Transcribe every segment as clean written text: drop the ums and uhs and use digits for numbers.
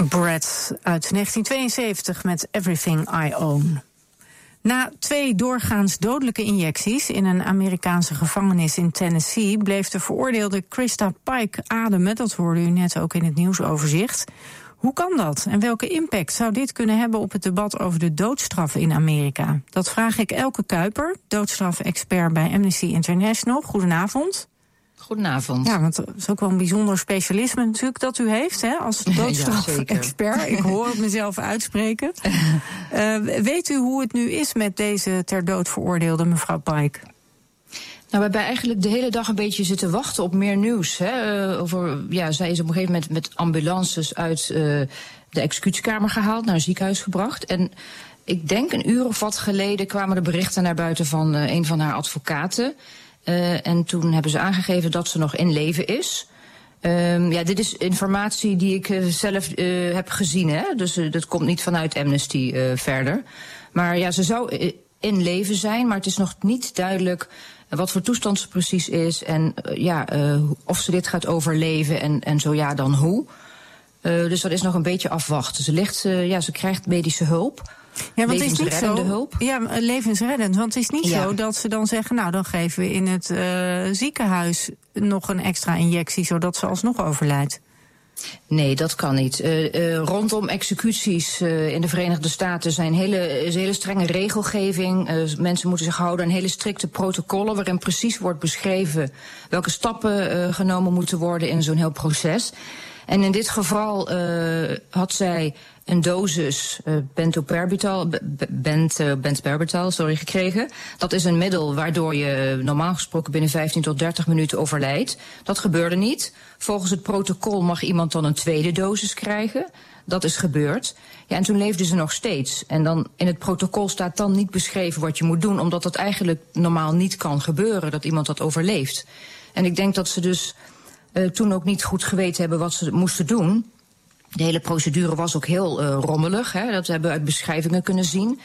Brad uit 1972 met Everything I Own. Na 2 doorgaans dodelijke injecties in een Amerikaanse gevangenis in Tennessee bleef de veroordeelde Krista Pike ademen. Dat hoorde u net ook in het nieuwsoverzicht. Hoe kan dat en welke impact zou dit kunnen hebben op het debat over de doodstraf in Amerika? Dat vraag ik Elke Kuiper, doodstrafexpert bij Amnesty International. Goedenavond. Goedenavond. Ja, want het is ook wel een bijzonder specialisme natuurlijk dat u heeft, hè, als doodstrafexpert. Ja, ik hoor het mezelf uitspreken. Weet u hoe het nu is met deze ter dood veroordeelde mevrouw Pike? Nou, we hebben eigenlijk de hele dag een beetje zitten wachten op meer nieuws. Hè, zij is op een gegeven moment met ambulances uit de executiekamer gehaald, naar een ziekenhuis gebracht. En ik denk een uur of wat geleden kwamen de berichten naar buiten van een van haar advocaten. En toen hebben ze aangegeven dat ze nog in leven is. Dit is informatie die ik zelf heb gezien, hè? Dus dat komt niet vanuit Amnesty verder. Maar ja, ze zou in leven zijn, maar het is nog niet duidelijk wat voor toestand ze precies is en of ze dit gaat overleven en zo ja, dan hoe. Dus dat is nog een beetje afwachten. Ze krijgt medische hulp. Ja, want het is niet zo. Hulp. Ja, levensreddend. Want het is niet zo dat ze dan zeggen, nou, dan geven we in het ziekenhuis nog een extra injectie, zodat ze alsnog overlijdt. Nee, dat kan niet. Rondom executies in de Verenigde Staten is een hele strenge regelgeving. Mensen moeten zich houden aan hele strikte protocollen waarin precies wordt beschreven welke stappen genomen moeten worden in zo'n heel proces. En in dit geval had zij een dosis bentoperbital gekregen. Dat is een middel waardoor je normaal gesproken binnen 15 tot 30 minuten overlijdt. Dat gebeurde niet. Volgens het protocol mag iemand dan een tweede dosis krijgen. Dat is gebeurd. Ja, en toen leefde ze nog steeds. En dan in het protocol staat dan niet beschreven wat je moet doen, omdat dat eigenlijk normaal niet kan gebeuren, dat iemand dat overleeft. En ik denk dat ze dus toen ook niet goed geweten hebben wat ze moesten doen. De hele procedure was ook heel rommelig. Hè, dat hebben we uit beschrijvingen kunnen zien.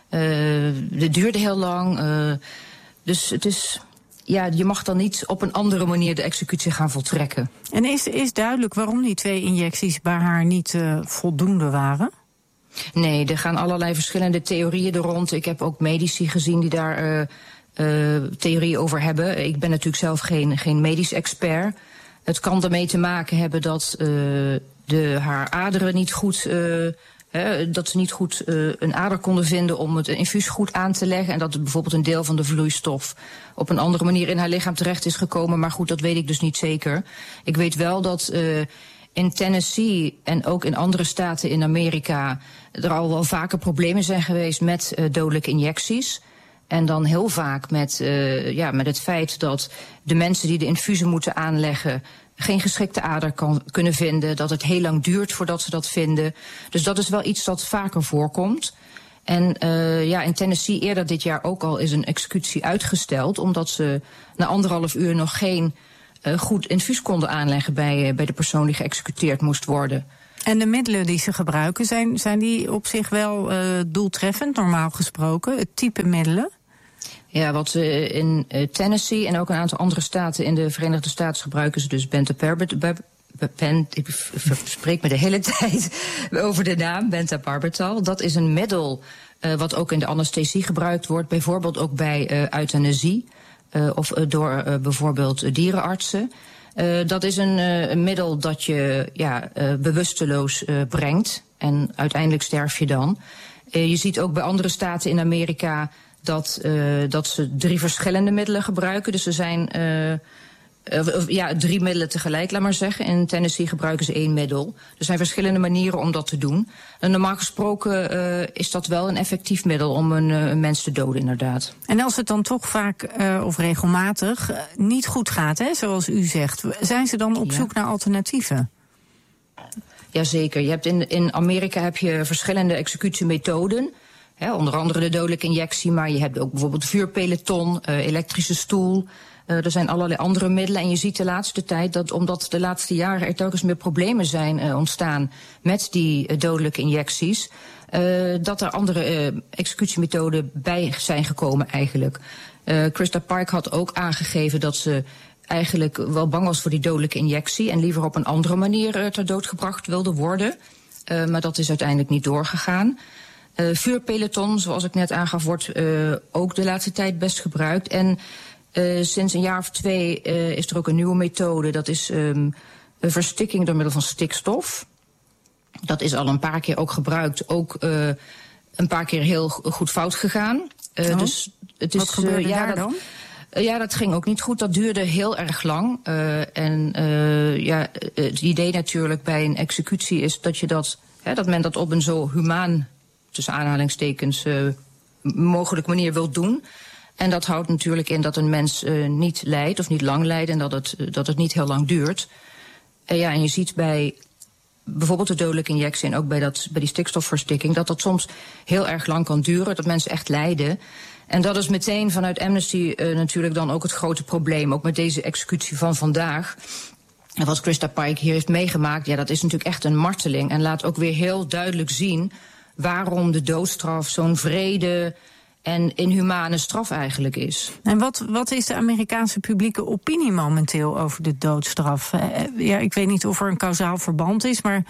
Het duurde heel lang. Dus het is, ja, je mag dan niet op een andere manier de executie gaan voltrekken. En is duidelijk waarom die 2 injecties bij haar niet voldoende waren? Nee, er gaan allerlei verschillende theorieën er rond. Ik heb ook medici gezien die daar theorieën over hebben. Ik ben natuurlijk zelf geen medisch expert. Het kan ermee te maken hebben dat haar aderen niet goed, dat ze niet goed een ader konden vinden om het infuus goed aan te leggen. En dat er bijvoorbeeld een deel van de vloeistof op een andere manier in haar lichaam terecht is gekomen. Maar goed, dat weet ik dus niet zeker. Ik weet wel dat in Tennessee en ook in andere staten in Amerika er al wel vaker problemen zijn geweest met dodelijke injecties. En dan heel vaak met het feit dat de mensen die de infusen moeten aanleggen geen geschikte ader kunnen vinden, dat het heel lang duurt voordat ze dat vinden. Dus dat is wel iets dat vaker voorkomt. En in Tennessee eerder dit jaar ook al is een executie uitgesteld, omdat ze na 1,5 uur nog geen goed infuus konden aanleggen bij de persoon die geëxecuteerd moest worden. En de middelen die ze gebruiken, zijn die op zich wel doeltreffend, normaal gesproken, het type middelen? Ja, wat ze in Tennessee en ook een aantal andere staten in de Verenigde Staten gebruiken ze dus bentoperbital. Ik spreek me de hele tijd over de naam, bentoperbital. Dat is een middel wat ook in de anesthesie gebruikt wordt, bijvoorbeeld ook bij euthanasie of door bijvoorbeeld dierenartsen. Dat is een middel dat je bewusteloos brengt en uiteindelijk sterf je dan. Je ziet ook bij andere staten in Amerika dat ze 3 verschillende middelen gebruiken. Dus er zijn 3 middelen tegelijk, laat maar zeggen. In Tennessee gebruiken ze 1 middel. Er zijn verschillende manieren om dat te doen. En normaal gesproken is dat wel een effectief middel om een mens te doden, inderdaad. En als het dan toch vaak of regelmatig niet goed gaat, hè, zoals u zegt, zijn ze dan op zoek naar alternatieven? Jazeker. Je hebt in Amerika heb je verschillende executiemethoden. Onder andere de dodelijke injectie, maar je hebt ook bijvoorbeeld vuurpeloton, elektrische stoel. Er zijn allerlei andere middelen. En je ziet de laatste tijd dat, omdat de laatste jaren er telkens meer problemen zijn ontstaan met die dodelijke injecties, dat er andere executiemethoden bij zijn gekomen eigenlijk. Krista Pike had ook aangegeven dat ze eigenlijk wel bang was voor die dodelijke injectie en liever op een andere manier ter dood gebracht wilde worden. maar dat is uiteindelijk niet doorgegaan. Vuurpeloton, zoals ik net aangaf, wordt ook de laatste tijd best gebruikt. En sinds een jaar of 2 is er ook een nieuwe methode. Dat is verstikking door middel van stikstof. Dat is al een paar keer ook gebruikt. Ook een paar keer heel goed fout gegaan. Dus het is, wat gebeurde daar dan? Ja, dat ging ook niet goed. Dat duurde heel erg lang. Het idee natuurlijk bij een executie is dat men dat op een zo humaan, tussen aanhalingstekens, mogelijke manier wil doen. En dat houdt natuurlijk in dat een mens niet lijdt of niet lang lijdt en dat het niet heel lang duurt. En je ziet bij bijvoorbeeld de dodelijke injectie en ook bij die stikstofverstikking dat soms heel erg lang kan duren, dat mensen echt lijden. En dat is meteen vanuit Amnesty natuurlijk dan ook het grote probleem, ook met deze executie van vandaag. En wat Christa Pike hier heeft meegemaakt, dat is natuurlijk echt een marteling en laat ook weer heel duidelijk zien waarom de doodstraf zo'n wrede en inhumane straf eigenlijk is. En wat is de Amerikaanse publieke opinie momenteel over de doodstraf? Ik weet niet of er een kausaal verband is, maar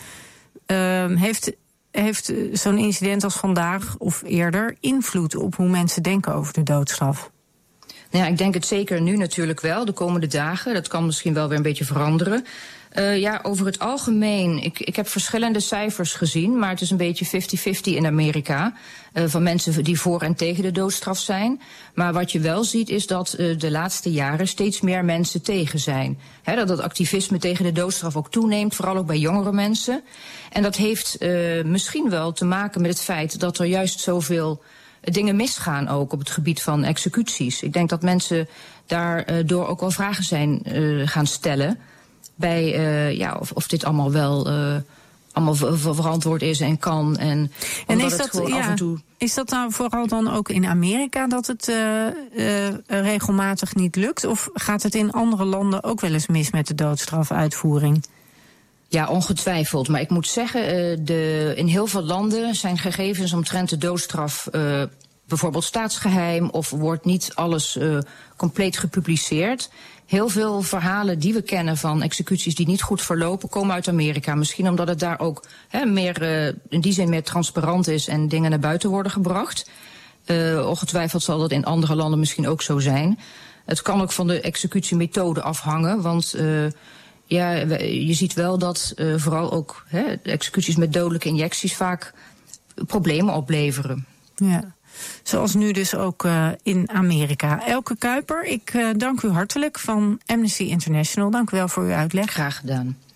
heeft zo'n incident als vandaag of eerder invloed op hoe mensen denken over de doodstraf? Nou ja, ik denk het zeker nu natuurlijk wel, de komende dagen. Dat kan misschien wel weer een beetje veranderen. Over het algemeen, ik heb verschillende cijfers gezien, maar het is een beetje 50-50 in Amerika. Van mensen die voor en tegen de doodstraf zijn. Maar wat je wel ziet is dat de laatste jaren steeds meer mensen tegen zijn. Dat het activisme tegen de doodstraf ook toeneemt, vooral ook bij jongere mensen. En dat heeft misschien wel te maken met het feit dat er juist zoveel dingen misgaan ook op het gebied van executies. Ik denk dat mensen daardoor ook wel vragen zijn gaan stellen bij of dit allemaal wel allemaal verantwoord is en kan. En is dat gewoon af en toe. Is dat nou vooral dan ook in Amerika dat het regelmatig niet lukt? Of gaat het in andere landen ook wel eens mis met de doodstrafuitvoering? Ja, ongetwijfeld. Maar ik moet zeggen, in heel veel landen zijn gegevens omtrent de doodstraf bijvoorbeeld staatsgeheim of wordt niet alles compleet gepubliceerd. Heel veel verhalen die we kennen van executies die niet goed verlopen komen uit Amerika. Misschien omdat het daar ook meer in die zin meer transparant is en dingen naar buiten worden gebracht. Ongetwijfeld zal dat in andere landen misschien ook zo zijn. Het kan ook van de executiemethode afhangen, want je ziet wel dat vooral ook executies met dodelijke injecties vaak problemen opleveren. Ja. Zoals nu dus ook in Amerika. Elke Kuiper, ik dank u hartelijk van Amnesty International. Dank u wel voor uw uitleg. Graag gedaan.